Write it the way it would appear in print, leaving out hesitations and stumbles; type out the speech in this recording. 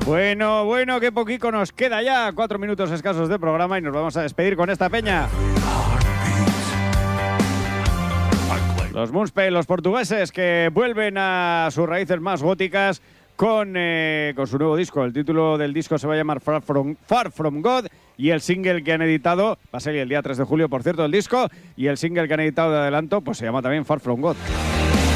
Bueno, qué poquito nos queda ya. 4 minutos escasos de programa y nos vamos a despedir con esta peña. Los Moonspell, los portugueses, que vuelven a sus raíces más góticas con su nuevo disco. El título del disco se va a llamar Far From God, y el single que han editado, va a salir el día 3 de julio, por cierto, el disco, y el single que han editado de adelanto, pues se llama también Far From God.